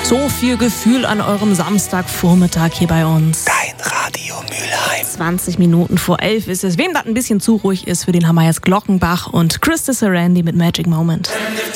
So viel Gefühl an eurem Samstagvormittag hier bei uns. Dein Radio Mülheim. 20 Minuten vor 11 ist es. Wem das ein bisschen zu ruhig ist, für den haben wir jetzt Glockenbach und Christa Sarandi mit Magic Moment.